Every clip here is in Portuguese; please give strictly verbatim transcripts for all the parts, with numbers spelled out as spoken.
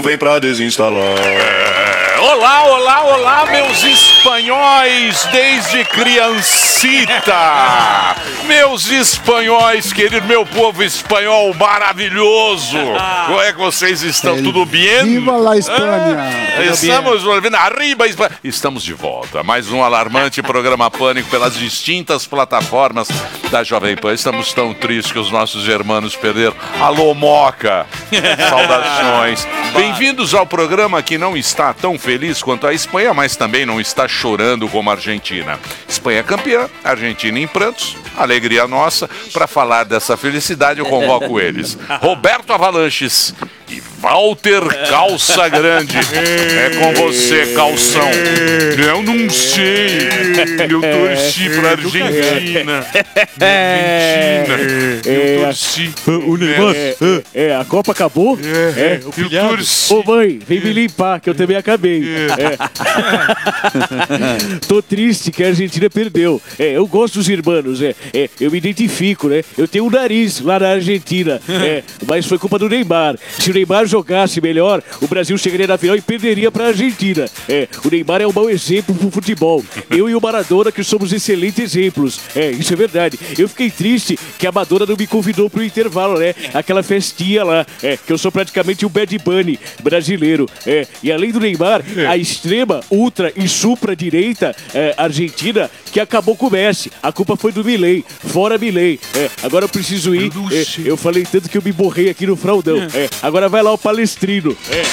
Vem pra desinstalar. É, olá, olá, olá, meus espanhóis desde criancita. Meus espanhóis, querido, meu povo espanhol maravilhoso. Como é que vocês estão? É, tudo bem? Viva la Espanha! Ah, estamos voltando, arriba Espanha. Estamos de volta. Mais um alarmante programa Pânico pelas distintas plataformas da Jovem Pan. Estamos tão tristes que os nossos irmãos perderam. Alô, Moca! Saudações. Bem-vindos ao programa que não está tão feliz quanto a Espanha, mas também não está chorando como a Argentina. Espanha campeã, Argentina em prantos, alegria nossa. Para falar dessa felicidade, eu convoco eles. Roberto Avalanches e Walter Calça Grande. É com você, Calção. Eu não sei. Eu torci pra Argentina. Argentina. Eu torci. O Neymar. É, é, a Copa acabou? É, é o eu torci. Ô mãe, vem me limpar, que eu também acabei. É. Tô triste que a Argentina perdeu. É, eu gosto dos irmãos, é, é, eu me identifico, né? Eu tenho um nariz lá na Argentina, é, mas foi culpa do Neymar. Se o Neymar jogasse melhor, o Brasil chegaria na final e perderia pra Argentina. É, o Neymar é um mau exemplo pro futebol. Eu e o Maradona que somos excelentes exemplos. É, isso é verdade. Eu fiquei triste que a Madonna não me convidou pro intervalo, né? Aquela festinha lá, é, que eu sou praticamente um Bad Bunny brasileiro. É, e além do Neymar, a extrema, ultra e supra direita é, argentina que acabou com o Messi. A culpa foi do Milei. Fora Milei. É, agora eu preciso ir. É, eu falei tanto que eu me borrei aqui no fraldão. É, agora vai lá o Palestrino. É.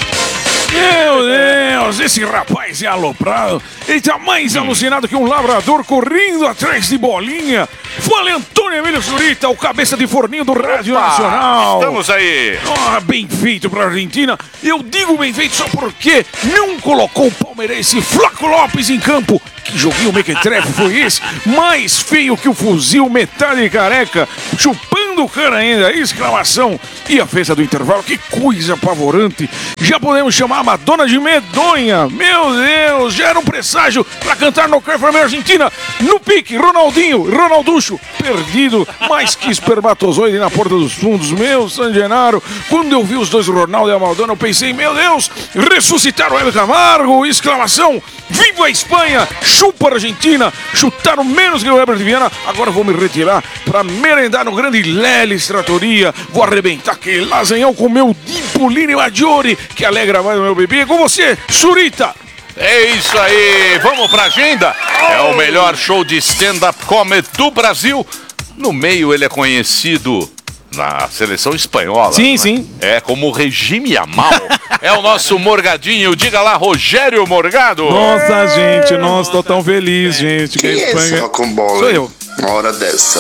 Meu Deus, esse rapaz é aloprado. Ele tá mais alucinado que um lavrador correndo atrás de bolinha. Fala Antônio Emílio Zurita, o cabeça de forninho do Rádio Opa, Nacional. Estamos aí. Ah, bem feito pra Argentina. Eu digo bem feito só porque não colocou o palmeirense Flaco Lopes em campo. Que joguinho mequetrefe foi esse? Mais feio que o fuzil, metade careca, chupando o cara ainda, exclamação. E a festa do intervalo, que coisa apavorante. Já podemos chamar a Madonna de medonha. Meu Deus, já era um presságio pra cantar no Carnaval Argentina. No pique, Ronaldinho, Ronalducho, perdido, mais que espermatozoide na porta dos fundos. Meu San Genaro, quando eu vi os dois, o Ronaldo e a Madonna, eu pensei, meu Deus, ressuscitaram o Hélio Camargo, exclamação. Viva a Espanha, chupa a Argentina, chutaram menos que o Herbert Viana. Agora vou me retirar pra merendar no grande Lelis Trattoria. Vou arrebentar aquele lasanhão com meu Dipolini Maggiore, que alegra mais o meu bebê. Com você, Zurita. É isso aí, vamos pra agenda. É o melhor show de stand-up comedy do Brasil. No meio ele é conhecido na seleção espanhola. Sim, né? sim. É como Regime Amal. É o nosso Morgadinho. Diga lá, Rogério Morgado. Nossa, gente, nossa, tô tão feliz, gente. Quem que é esse Rocambole? Sou eu. Uma hora dessa.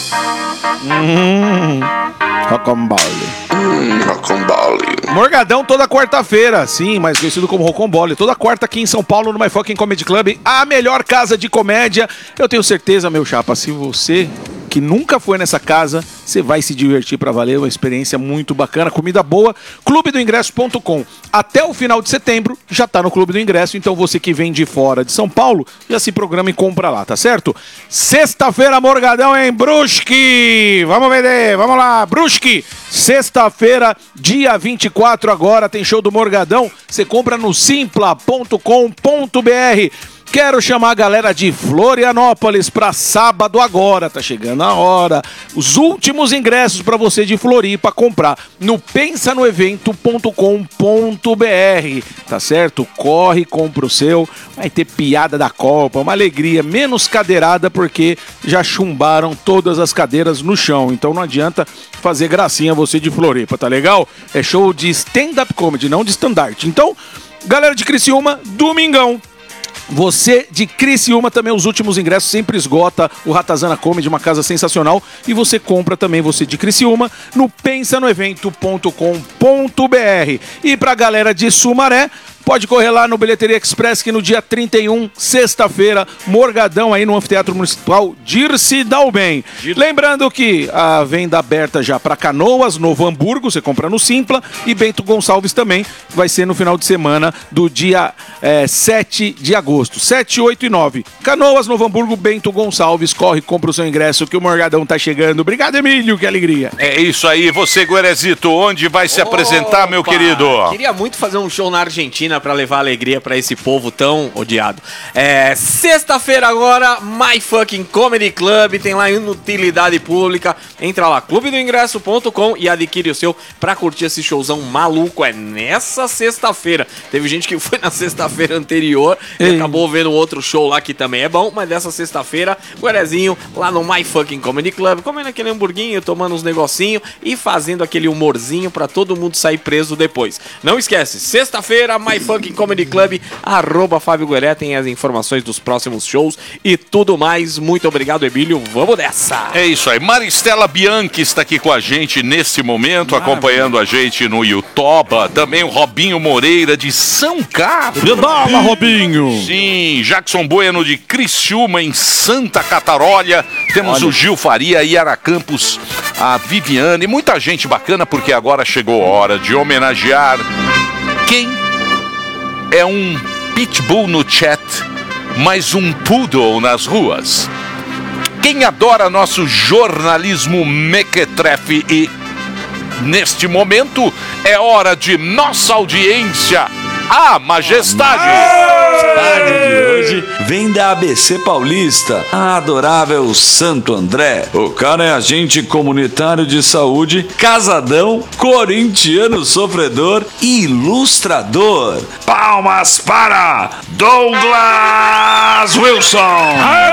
Hum, Rocambole. Hum, Rocambole. Morgadão toda quarta-feira, sim, mais conhecido como Rocambole. Toda quarta aqui em São Paulo, no My Fucking Comedy Club, a melhor casa de comédia. Eu tenho certeza, meu chapa, se você que nunca foi nessa casa, você vai se divertir pra valer, uma experiência muito bacana, comida boa, clube do ingresso ponto com. Até o final de setembro já tá no Clube do Ingresso, então você que vem de fora de São Paulo, já se programa e compra lá, tá certo? Sexta-feira, Morgadão em Brusque! Vamos vender, vamos lá, Brusque! Sexta-feira, dia vinte e quatro agora, tem show do Morgadão, você compra no simpla ponto com ponto br. Quero chamar a galera de Florianópolis para sábado agora, tá chegando a hora. Os últimos ingressos para você de Floripa comprar no pensa no evento ponto com ponto br, tá certo? Corre, compra o seu, vai ter piada da Copa, uma alegria, menos cadeirada porque já chumbaram todas as cadeiras no chão, então não adianta fazer gracinha você de Floripa, tá legal? É show de stand-up comedy, não de standard. Então, galera de Criciúma, domingão. Você de Criciúma também, os últimos ingressos sempre esgota o Ratazana Comedy, uma casa sensacional. E você compra também, você de Criciúma, no pensa no evento ponto com ponto br. E pra galera de Sumaré, pode correr lá no Bilheteria Express que no dia trinta e um, sexta-feira, Morgadão aí no Anfiteatro Municipal Dirce Dalben. Lembrando que a venda aberta já para Canoas, Novo Hamburgo, você compra no Simpla, e Bento Gonçalves também, vai ser no final de semana do dia é, sete de agosto. sete, oito e nove. Canoas, Novo Hamburgo, Bento Gonçalves. Corre, compra o seu ingresso que o Morgadão tá chegando. Obrigado, Emílio, que alegria. É isso aí, você, Guerezito, onde vai se apresentar, meu Opa, querido? Queria muito fazer um show na Argentina pra levar alegria pra esse povo tão odiado. É, sexta-feira agora, My Fucking Comedy Club, tem lá inutilidade pública. Entra lá, clube do ingresso ponto com e adquire o seu pra curtir esse showzão maluco. É nessa sexta-feira. Teve gente que foi na sexta-feira anterior e Ei. acabou vendo outro show lá que também é bom, mas dessa sexta-feira, Guerezinho lá no My Fucking Comedy Club, comendo aquele hamburguinho, tomando uns negocinho e fazendo aquele humorzinho pra todo mundo sair preso depois. Não esquece, sexta-feira, My Fucking Comedy Club, arroba Fábio Gueré, tem as informações dos próximos shows e tudo mais. Muito obrigado, Emílio. Vamos dessa! É isso aí, Maristela Bianchi está aqui com a gente nesse momento, acompanhando a gente no YouTube. Também o Robinho Moreira de São Carlos. Pedala, Robinho. Sim, Jackson Bueno de Criciúma, em Santa Catarolha. Temos o Gil Faria, Yara Campos, a Viviane, e muita gente bacana, porque agora chegou a hora de homenagear quem é um pitbull no chat, mas um poodle nas ruas. Quem adora nosso jornalismo mequetrefe e, neste momento, é hora de nossa audiência, a majestade. Tarde de hoje vem da A B C Paulista, a adorável Santo André. O cara é agente comunitário de saúde, casadão, corintiano sofredor e ilustrador. Palmas para Douglas Wilson.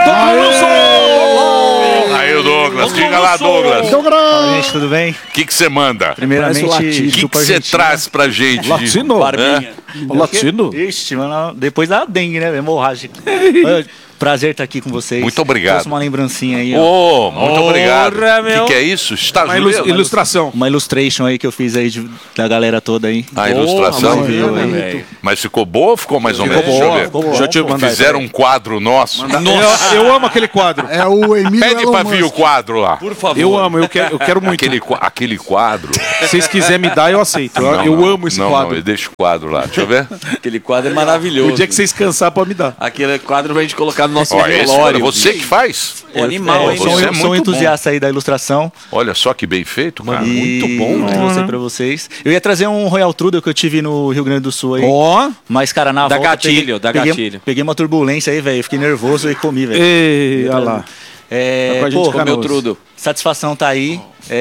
Aí o Douglas, diga lá, Douglas. Então, Gente, tudo bem? O que você manda? Primeiramente, O que você traz pra gente? de- Latino? Barbinha. Latino? Ixi, mano, depois da dengue, né? Hemorrágica. Prazer estar aqui com vocês. Muito obrigado. Trouxe uma lembrancinha aí, ó. Oh, muito obrigado. Porra, O meu. que, que é isso? Está Uma ilus- ilustração. Uma illustration aí que eu fiz aí de- da galera toda aí. A ilustração? Você viu aí? velho. Mas ficou boa ou ficou mais ou Ficou menos? Deixa eu boa, ver. ficou boa. Deixa eu te mandar. Fizeram um quadro nosso. Eu, eu amo aquele quadro. é o Emílio Pede Elon pra vir o Musk. quadro lá. Por favor. Eu amo, eu quero, eu quero muito. Aquele, qua- aquele quadro. Se vocês quiserem me dar, eu aceito. Eu, Não, eu não, amo esse não, quadro. Não, deixa o quadro lá. Deixa eu ver. Aquele quadro é maravilhoso. O dia que vocês cansar, pode me dar. Aquele quadro pra gente colocar no nosso Olha, esse velório. quadro, você que faz. O animal, É, hein? sou, Você é sou muito um entusiasta aí da ilustração. Olha só que bem feito, cara. E Muito bom, né? trouxe aí pra vocês. Eu ia trazer um Royal Trudel que eu tive no Rio Grande do Sul aí. Ó. Mas, cara, na Dá volta... gatilho, peguei, dá peguei, gatilho. Peguei uma turbulência aí, velho. Fiquei nervoso e comi, velho. Ei, olha lá. É, Tá com a gente, pô, Canoas. Comeu trudo. satisfação tá aí.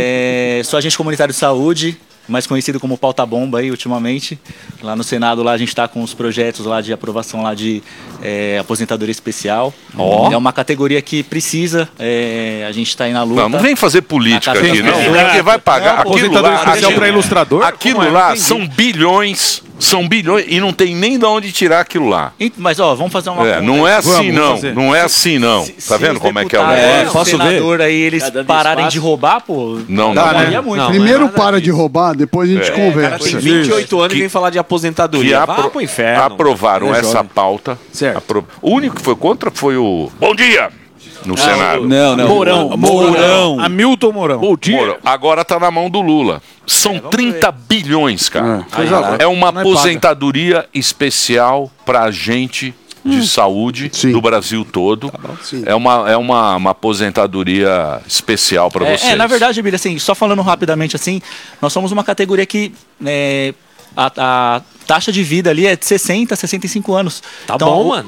É, sou agente comunitário de saúde, mais conhecido como Pauta Bomba aí ultimamente. Lá no Senado, lá a gente está com os projetos lá de aprovação lá de é, aposentadoria especial. Ó. É uma categoria que precisa, é, a gente está aí na luta. Não, não vem fazer política Na casa aqui, do não. presidente. Porque vai pagar. Não, Aquilo aposentadoria lá, especial aquilo- pra ilustrador? Aquilo Como é? lá Não entendi. são bilhões, são bilhões, e não tem nem de onde tirar aquilo lá. Ent- Mas ó, vamos fazer uma É, conta não é aí. assim Vamos não, fazer. não é assim não. Se- Tá se vendo os como é que é o deputados, negócio? o Posso ver? senador aí, eles Cada pararem espaço. de roubar, pô. Não, Dá, não. né? valia muito. Não, Primeiro mas nada para disso. de roubar, depois a gente É. O cara conversa. tem vinte e oito anos e vem falar de Que aposentadoria. Vá apro- pro inferno. aprovaram É essa jovem. pauta. Certo. Apro- O único que foi contra foi o Bom Dia no Senado. Não, não. Mourão. Mourão. Hamilton Mourão. Bom dia. Moro, agora tá na mão do Lula. São trinta bilhões, cara. É, coisa louca. É uma Não é paga. aposentadoria especial pra gente de saúde Sim. do Brasil todo. Sim. É uma, é uma, uma aposentadoria especial pra É, vocês. é, na verdade, Bíblia, assim, só falando rapidamente assim, nós somos uma categoria que é, a, a taxa de vida ali é de sessenta, sessenta e cinco anos. Tá bom, o- mano.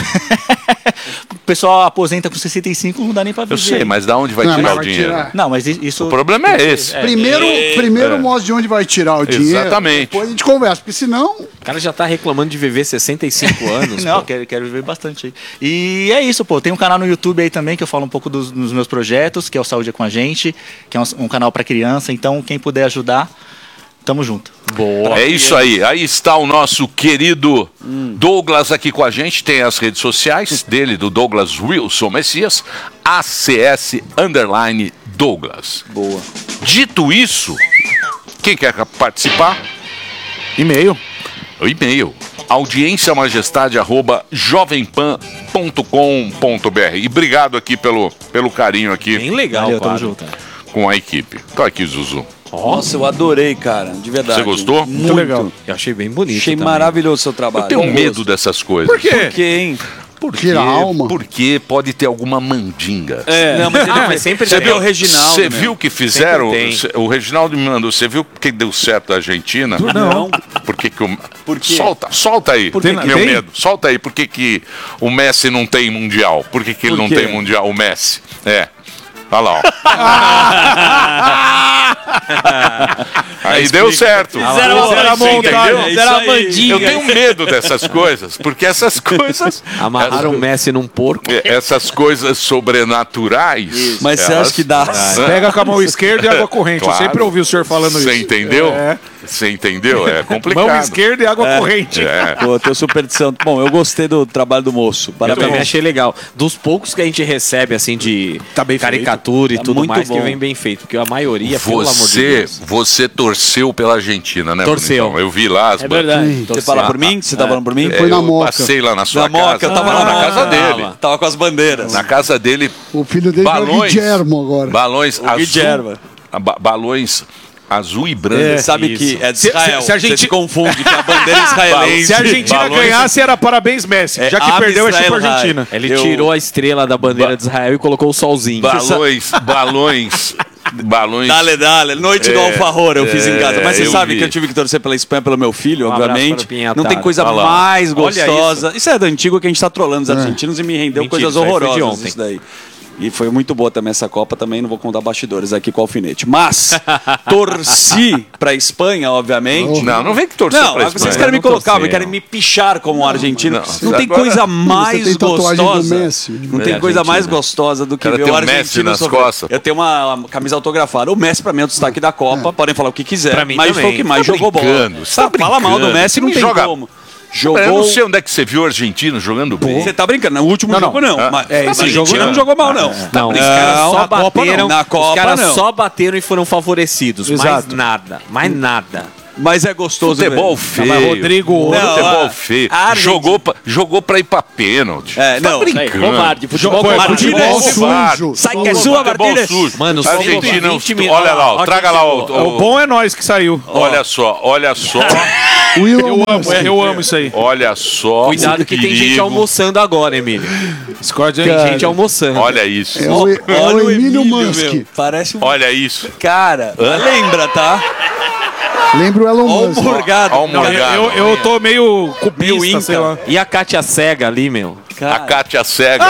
o pessoal aposenta com sessenta e cinco, não dá nem pra viver. Eu sei, mas da onde vai Não, tirar mas o vai dinheiro? tirar. Não, mas i- isso... O problema é esse. Primeiro, primeiro mostra de onde vai tirar o dinheiro. Exatamente. Depois a gente conversa, porque senão. O cara já tá reclamando de viver sessenta e cinco anos. Não, pô. quero, quero viver bastante aí. E é isso, pô. Tem um canal no YouTube aí também que eu falo um pouco dos, dos meus projetos, que é o Saúde é com a Gente, que é um, um canal pra criança. Então, quem puder ajudar, tamo junto. Boa. É isso aí. Aí está o nosso querido Douglas aqui com a gente. Tem as redes sociais dele, do Douglas Wilson Messias, A C S underline Douglas. Boa. Dito isso, quem quer participar? E-mail. O e-mail. audiência majestade arroba jovempan ponto com ponto br. E obrigado aqui pelo, pelo carinho aqui. Bem legal, Valeu, tamo quadro. junto. Com a equipe. Tô aqui, Zuzu. Nossa, eu adorei, cara, de verdade. Você gostou? Muito legal. Eu achei bem bonito. Achei também. maravilhoso o seu trabalho. Eu tenho Bom medo gosto. dessas coisas. Por quê? Por quê, hein? Por Tira quê? a alma. Porque pode ter alguma mandinga. É. Não, mas ele Ah, mas sempre você tem. viu o Reginaldo, Você meu. viu o que fizeram? Sempre tem. O Reginaldo me mandou. Você viu que deu certo a Argentina? Não. Por que que o... Por quê? Solta, solta aí. que Meu tem? medo. Solta aí. Por que que o Messi não tem mundial? Por que que ele Por não quê? tem mundial? O Messi. É. Olha lá, ó. Aí deu certo. Fizeram uma Fizeram a mandinga, montagem, entendeu? Fizeram a Eu tenho medo dessas coisas, porque essas coisas... Amarraram o Messi num porco. Essas coisas sobrenaturais... Mas você elas- acha que dá? Pega com a mão esquerda e água corrente. Claro. Eu sempre ouvi o senhor falando isso. Você entendeu? É. Você entendeu? É complicado. Mão esquerda e água corrente. É. Pô, teu superstição. Bom, eu gostei do trabalho do moço. Eu Parabéns. também achei legal. Dos poucos que a gente recebe, assim, de Tá bem caricatura feito. e tudo Tá muito mais, bom. que vem bem feito. Porque a maioria, pelo amor de Você, Deus. você torceu pela Argentina, né? Torceu. Bonitão? Eu vi lá as É ban- verdade. Você fala por mim? Você tá falando por mim? É, Foi na eu Moca. passei lá na sua Na casa. Moca, eu tava Ah, lá na casa Ah, dele. lá. Tava com as bandeiras. Na casa dele, O filho dele é o balões. Guillermo agora. Balões azul. Guillermo. Ah, ba- balões azul e branco. Você sabe isso. que é de Se- Israel. se- se a gente- Você se confunde que a bandeira é israelense. Se a Argentina Balões- ganhasse, era parabéns, Messi. É, Já que Am perdeu, é tipo Israel High. Argentina. Ele Eu- tirou a estrela da bandeira de Israel e colocou o solzinho. Balões, balões, balões. Dale, dale. Noite do É, Alfajor eu fiz em casa. Mas você eu sabe vi. que eu tive que torcer pela Espanha, pelo meu filho, Um abraço obviamente. para o Pinhataro. Não tem coisa Olha lá. mais Olha gostosa. Isso. é do antigo que a gente tá trolando os argentinos e me rendeu Mentira, coisas isso aí foi de horrorosas. ontem. Isso daí. E foi muito boa também essa Copa, também não vou contar bastidores aqui com o alfinete. Mas torci pra Espanha, obviamente. Não, não vem que torcer Não, pra vocês Espanha. querem me não colocar, torceu. querem me pichar como argentino. não. Não, tem Agora- coisa mais Você tem tatuagem do gostosa. Messi. Não tem É, coisa Argentina. mais gostosa do que Cara, ver tem o o Messi argentino nas sofrer. costas. Eu tenho uma uma camisa autografada. O Messi, pra mim, é o destaque da Copa. Podem falar o que quiser. Pra mim mas também. foi o que mais Tá jogou bola. brincando, você tá Fala mal do brincando. Messi, não Quem tem joga- como. Eu não Jogou. sei onde é que você viu o argentino jogando bem. Você tá brincando? No último Não, não. jogo, não. Ah, Mas, é, esse esse jogo jogo não não. jogou mal, não. Não, os Não, caras só na Copa bateram. não. Na Copa, os caras não. só bateram e foram favorecidos. Mais Exato. nada. Mais nada. Mas é gostoso. Futebol ver. feio. Mas Rodrigo Ouro- Futebol Não, feio. a Argentina- Jogou pra, jogou pra ir pra pênalti. É, Tá não. Aí, brincando. covarde, futebol Foi, covarde. Futebol Futebol sujo. Sai que é Só- sua, Futebol Martínez. sujo. Mano, A só Argentina, vinte minutos. olha lá, ó, Ó, ó, traga quem lá o, chegou. O bom é nós que saiu. Olha só, olha só, O Elon Eu amo, Musk. é, eu amo isso aí. olha só. Cuidado o que tem perigo. gente almoçando agora, Emílio. Discord Tem gente almoçando. Olha isso. É o, é o Emílio Musk. meu. Parece um Olha isso. cara. Lembra, tá? Lembra o Elon Ó o Musk. Morgado. Ó o Não, Morgado. eu, eu tô meio cubista, Meio sei Inca. lá. E a Kátia Cega ali, meu? A Kátia Cega.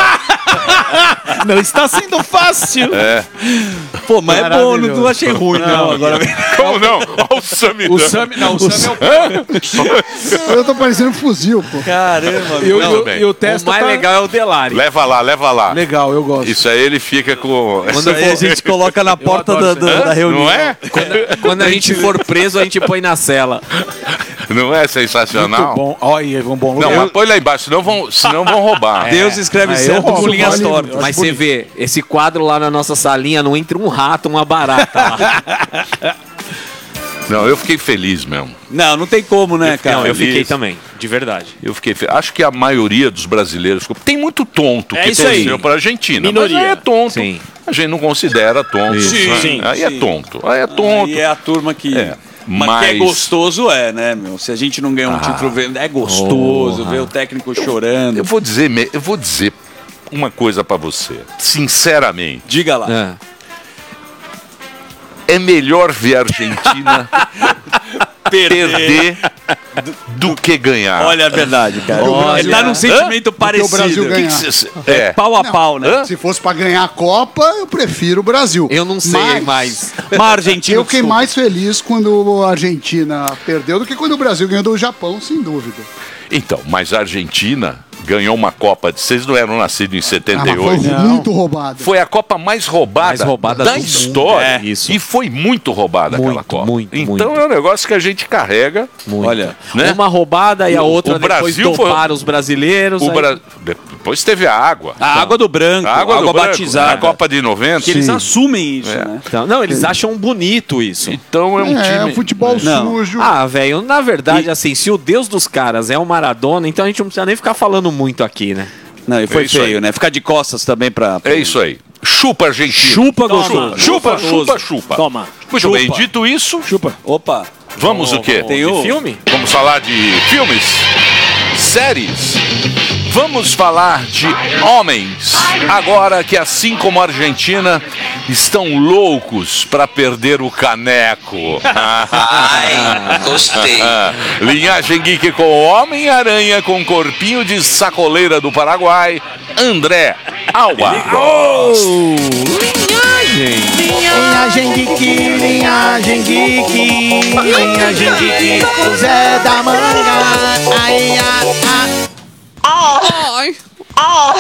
Não está sendo fácil. É. Pô, mas é bom, não, não achei ruim, não. Agora Como não? Olha o Sami. O Sami, não, o Sami é o... Eu tô parecendo um fuzil, pô. Caramba, E o- meu. e o- bem. e o O Testa mais tá... legal é o Delari. Leva lá, leva lá. Legal, eu gosto. Isso aí ele fica com. Isso aí a gente coloca na porta adoro da, isso da, da reunião. Não é? Quando a gente for preso, a gente põe na cela. Não é sensacional? Muito bom. Olha, é um bom lugar. Não, mas põe lá embaixo, senão vão, senão vão roubar. Deus escreve Mas certo eu com roubo, linhas vale- tortas. Mas você vê, esse quadro lá na nossa salinha, não entra um rato, uma barata lá. Não, eu fiquei feliz mesmo. Não, não tem como, né, cara? Não, eu feliz. fiquei também, de verdade. Eu fiquei feliz. Acho que a maioria dos brasileiros. Tem muito tonto É que isso aí. torceu para a Argentina. Minoria. Mas aí é tonto. Sim. A gente não considera tonto. Sim, né? sim, Aí é sim. tonto. Aí é tonto. E é a turma que. É, Mas, mas- que é gostoso, é, né, meu? Se a gente não ganha um título, vê- é gostoso ver o técnico chorando. Eu vou dizer, me- eu vou dizer uma coisa para você. Sinceramente, Diga lá. É. é melhor ver a Argentina perder do, do que ganhar. Olha a verdade, cara. Olha. Ele tá num sentimento parecido. Brasil ganhar. Que que cê- é. Pau a pau, né? Se fosse pra ganhar a Copa, eu prefiro o Brasil. Eu não sei Mas mais. Mas Argentina. Eu fiquei mais feliz quando a Argentina perdeu do que quando o Brasil ganhou do Japão, sem dúvida. Então, mas a Argentina ganhou uma Copa. Vocês não eram nascidos em setenta e Ah, oito? mas foi muito roubado. Foi a Copa mais roubada, Mais roubada da do mundo. história. É, isso. E foi muito roubada Muito, aquela Copa. muito, então muito. é um negócio que a gente carrega. Muito. Olha, né? Uma roubada e a O- outra o depois Brasil foi- doparam os brasileiros. O aí- Bra... Depois teve a água. a água do branco, A a água, água, do branco, batizada. na Copa de noventa. Que eles assumem isso, É. né? Então, não, eles acham bonito isso. Então é um É, time... futebol Não. sujo. Ah, velho, na verdade, assim, se o deus dos caras é o Maradona, então a gente não precisa nem ficar falando muito aqui, né? Não, e foi É isso feio, aí. né? Ficar de costas também pra... É isso aí. Chupa, Argentina. Chupa, Toma. gostoso. Chupa, Gostoso. chupa, chupa. Toma. Muito Chupa. bem, dito isso, Chupa. Opa, vamos o quê? Tem De o- filme? Vamos falar de filmes, séries. Vamos falar de homens. Agora que, assim como a Argentina, estão loucos para perder o caneco. Ai, gostei. Linhagem Geek com Homem-Aranha com corpinho de sacoleira do Paraguai, André Alba. Linhagem geek, linhagem geek, linhagem geek, o Zé da Manga. Ai, ai, Ai. Ah,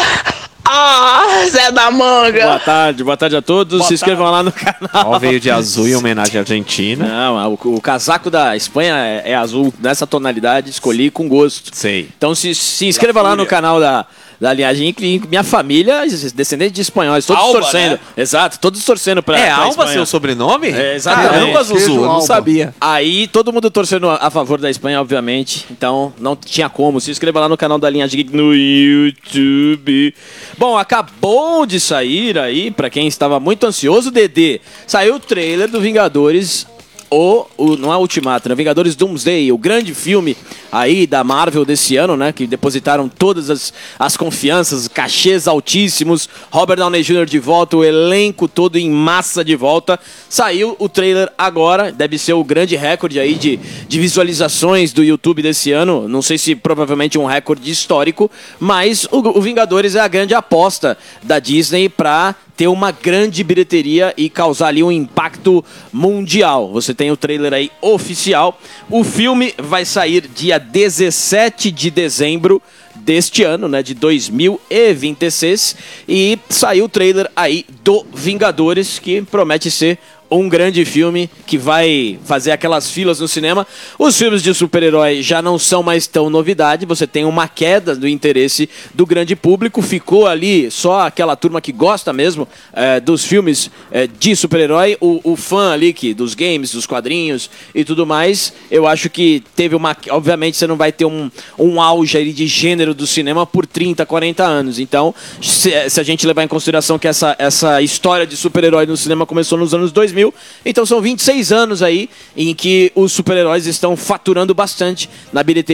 ah, Zé da Manga. Boa tarde, boa tarde a todos. Se inscrevam lá no canal. Ó, veio de azul em homenagem à Argentina. Não, o, o casaco da Espanha é, é azul nessa tonalidade, escolhi com gosto. Sei. Então se, se inscreva lá no canal da, da Linhagem Geek. Minha família, descendente de espanhóis, todos Alba, torcendo. né? Exato, todos torcendo pra, É pra Alba Espanha. seu sobrenome? É, exatamente. Caramba, Zuzu, Queijo eu não Alba. sabia. Aí todo mundo torcendo a a favor da Espanha, obviamente. Então não tinha como. Se inscreva lá no canal da Linhagem Geek no YouTube. Bom, acabou de sair aí, pra quem estava muito ansioso, Dedê. Saiu o trailer do Vingadores. O, o, não é Ultimato, né? Vingadores Doomsday, o grande filme aí da Marvel desse ano, né? Que depositaram todas as, as confianças, cachês altíssimos, Robert Downey Júnior de volta, o elenco todo em massa de volta. Saiu o trailer agora, deve ser o grande recorde aí de, de visualizações do YouTube desse ano. Não sei se provavelmente um recorde histórico, mas o, o Vingadores é a grande aposta da Disney pra ter uma grande bilheteria e causar ali um impacto mundial. Você tem o trailer aí oficial. O filme vai sair dia dezessete de dezembro deste ano, né, de dois mil e vinte e seis, e saiu o trailer aí do Vingadores, que promete ser um grande filme que vai fazer aquelas filas no cinema. Os filmes de super-herói já não são mais tão novidade, você tem uma queda do interesse do grande público, ficou ali só aquela turma que gosta mesmo é, dos filmes é, de super-herói, o, o fã ali que, dos games, dos quadrinhos e tudo mais. Eu acho que teve uma... Obviamente você não vai ter um, um auge ali de gênero do cinema por trinta, quarenta anos, então se, se a gente levar em consideração que essa, essa história de super-herói no cinema começou nos anos dois mil, então são vinte e seis anos aí em que os super-heróis estão faturando bastante na bilheteria